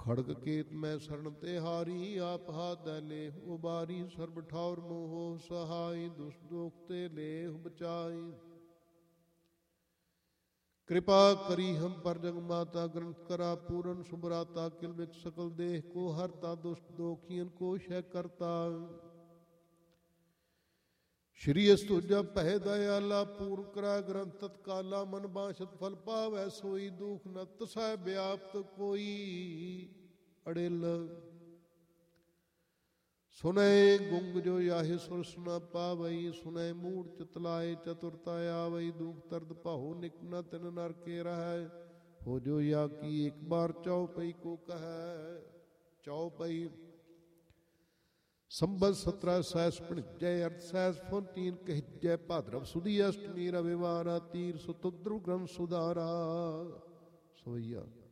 ਖੜਗ ਕੇਤ ਮੈਂ ਸਰਣ ਤੇ ਹਾਰੀ, ਆਪ ਹਾਥ ਲੇਹ ਉਬਾਰੀ, ਸਰਬ ਠਾਉਰ ਮੋਹ ਸਹਾਈ, ਦੁਸ਼ਟ ਦੋਖ ਤੇ ਲੇਹ ਬਚਾਈ। कृपा करी हम पर जग माता, ग्रंथ करा पूरन सुभराता, किल बिच सकल देह को हरता, दुष्ट दोखियन को शह करता। श्री अस्तुजा पह दयाला, पूर्ण करा ग्रंथ तत्काला, मन बांछत फल पावै सोई, दुख न तसै व्याप्त कोई अड़िल। सुनै गुंग जो याहि सुरस न पावई, सुनै मूढ़ चितलाए चतुरता आवई, दुख दर्द पाहो निक न तिन नर के रहै, हो जो या की एक बार चौपई को कहै। चौपई संबत 17 सैस पिणजय, अर्थ सैस फुन 3 कहजय, भाद्रव सुदी अष्टमी रविवारा, तीर सुतुद्रु ग्रंथ सुधारा। सोइया।